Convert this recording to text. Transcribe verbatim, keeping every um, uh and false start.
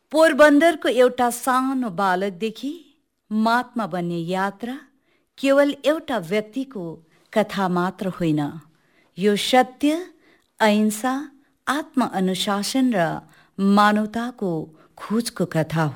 पोरबन्दरको एउटा सानो बालकदेखि महात्मा बन्ने यात्रा केवल एउटा व्यक्तिको कथा मात्र होइन, यो सत्य, अहिंसा, आत्मअनुशासन र मानवताको खोजको कथा हो।